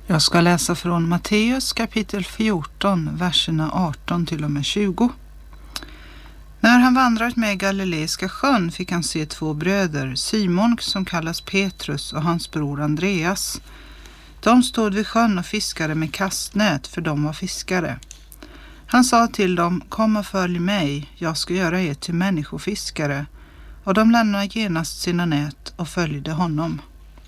Jag ska läsa från Matteus kapitel 14, verserna 18 till och med 20. När han vandrat med Galileiska sjön fick han se 2 bröder, Simon som kallas Petrus och hans bror Andreas. De stod vid sjön och fiskade med kastnät, för de var fiskare. Han sa till dem: kom och följ mig, jag ska göra er till människofiskare. Och de lämnade genast sina nät och följde honom.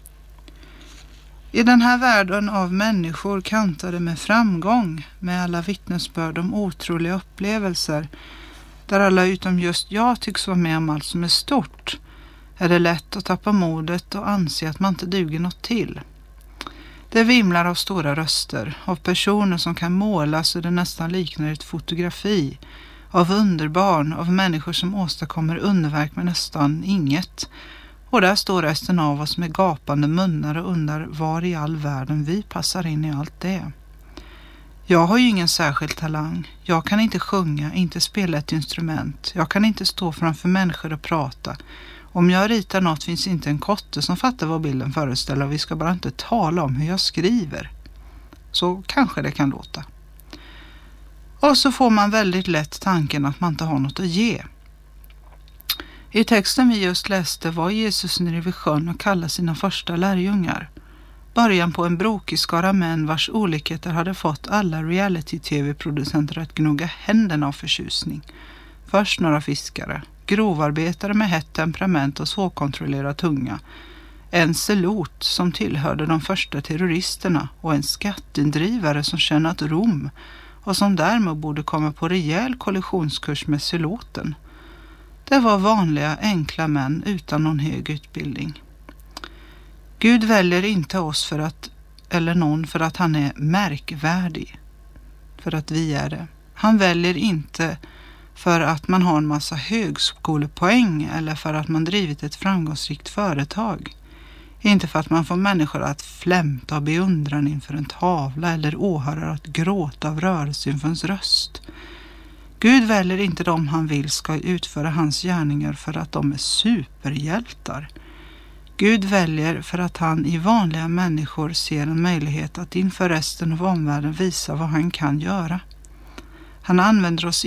I den här världen av människor kantade med framgång, med alla vittnesbörd om otroliga upplevelser, där alla utom just jag tycks vara med om allt som är stort, är det lätt att tappa modet och anse att man inte duger något till. Det vimlar av stora röster, av personer som kan måla så det nästan liknar ett fotografi, av underbarn, av människor som åstadkommer underverk med nästan inget. Och där står resten av oss med gapande munnar och undrar var i all världen vi passar in i allt det. Jag har ju ingen särskild talang. Jag kan inte sjunga, inte spela ett instrument. Jag kan inte stå framför människor och prata. Om jag ritar något finns inte en kotte som fattar vad bilden föreställer, och vi ska bara inte tala om hur jag skriver. Så kanske det kan låta. Och så får man väldigt lätt tanken att man inte har något att ge. I texten vi just läste var Jesus nere vid sjön och kallade sina första lärjungar. Början på en brokig skara män vars olikheter hade fått alla reality-tv-producenter att gnugga händerna av förtjusning. Först några fiskare, grovarbetare med hett temperament och svårkontrollerad tunga. En zelot som tillhörde de första terroristerna och en skatteindrivare som tjänat Rom och som därmed borde komma på rejäl kollisionskurs med zeloten. Det var vanliga, enkla män utan någon hög utbildning. Gud väljer inte oss för att han är märkvärdig, för att vi är det. Han väljer inte för att man har en massa högskolepoäng eller för att man drivit ett framgångsrikt företag. Inte för att man får människor att flämta av beundran inför en tavla eller åhörare att gråta av rörelse inför ens röst. Gud väljer inte dem han vill ska utföra hans gärningar för att de är superhjältar. Gud väljer för att han i vanliga människor ser en möjlighet att inför resten av omvärlden visa vad han kan göra. Han använder oss